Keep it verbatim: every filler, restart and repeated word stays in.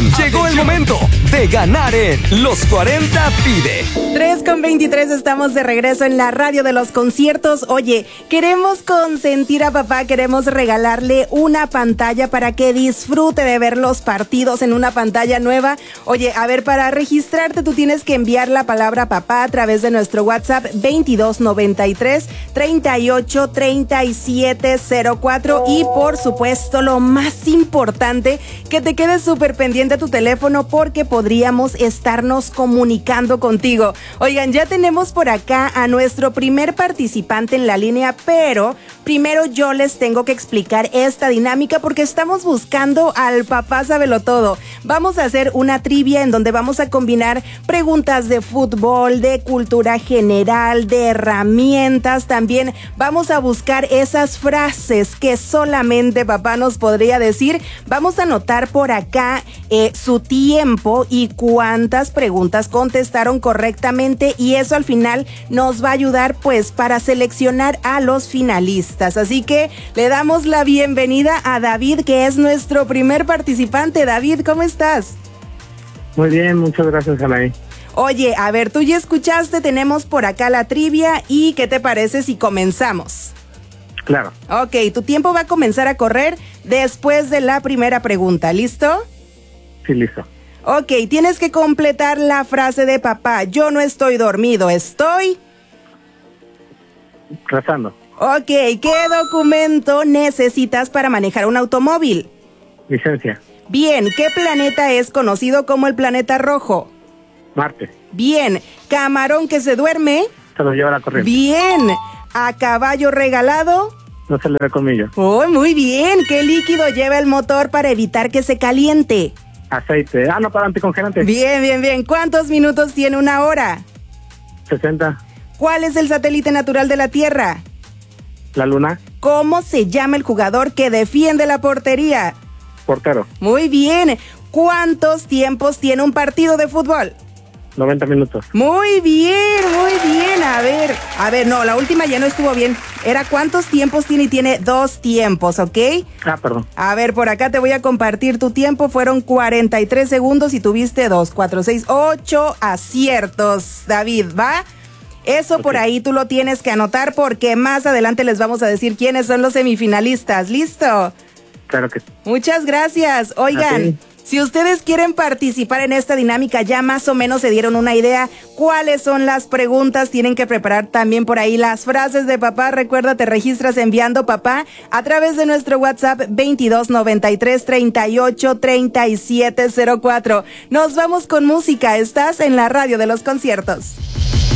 Atención, llegó el momento de ganar en Los cuarenta Pide. tres con veintitrés, estamos de regreso en la radio de los conciertos. Oye, queremos consentir a papá, queremos regalarle una pantalla para que disfrute de ver los partidos en una pantalla nueva. Oye, a ver, para registrarte tú tienes que enviar la palabra papá a través de nuestro WhatsApp veintidós noventa y tres, treinta y ocho, treinta y siete cero cuatro y por supuesto lo más importante, que te quedes súper pendiente a tu teléfono porque podríamos estarnos comunicando contigo. Oigan, ya tenemos por acá a nuestro primer participante en la línea, pero primero yo les tengo que explicar esta dinámica porque estamos buscando al papá sabelotodo. Vamos a hacer una trivia en donde vamos a combinar preguntas de fútbol, de cultura general, de herramientas. También vamos a buscar esas frases que solamente papá nos podría decir. Vamos a anotar por acá eh, su tiempo y cuántas preguntas contestaron correctamente, y eso al final nos va a ayudar pues para seleccionar a los finalistas. Así que le damos la bienvenida a David, que es nuestro primer participante. David, ¿cómo estás? Muy bien, muchas gracias, Anaí. Oye, a ver, tú ya escuchaste, tenemos por acá la trivia, y ¿qué te parece si comenzamos? Claro. Ok, tu tiempo va a comenzar a correr después de la primera pregunta, ¿listo? Sí, listo. Ok, tienes que completar la frase de papá. Yo no estoy dormido, estoy... Rezando. Ok, ¿qué documento necesitas para manejar un automóvil? Licencia. Bien, ¿qué planeta es conocido como el planeta rojo? Marte. Bien, camarón que se duerme. Se lo lleva la corriente. Bien, a caballo regalado. No se le da colmillo. Oh, muy bien, ¿qué líquido lleva el motor para evitar que se caliente? Aceite. Ah, no, para anticongelante. Bien, bien, bien. ¿Cuántos minutos tiene una hora? sesenta. ¿Cuál es el satélite natural de la Tierra? La luna. ¿Cómo se llama el jugador que defiende la portería? Portero. Muy bien. ¿Cuántos tiempos tiene un partido de fútbol? noventa minutos. Muy bien, muy bien. A ver, a ver, no, la última ya no estuvo bien. Era cuántos tiempos tiene y tiene dos tiempos, ¿ok? Ah, perdón. A ver, por acá te voy a compartir tu tiempo. Fueron cuarenta y tres segundos y tuviste dos, cuatro, seis, ocho aciertos, David, ¿va? Eso okay. Por ahí tú lo tienes que anotar porque más adelante les vamos a decir quiénes son los semifinalistas. ¿Listo? Claro que sí. Muchas gracias. Oigan, si ustedes quieren participar en esta dinámica, ya más o menos se dieron una idea cuáles son las preguntas. Tienen que preparar también por ahí las frases de papá. Recuerda, te registras enviando papá a través de nuestro WhatsApp veintidós noventa y tres, treinta y ocho, treinta y siete cero cuatro. Nos vamos con música. Estás en la radio de los conciertos.